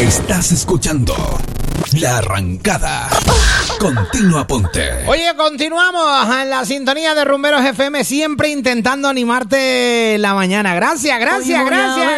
Estás escuchando La Arrancada. Continua Ponte. Oye, continuamos en la sintonía de Rumberos FM, siempre intentando animarte la mañana. Gracias.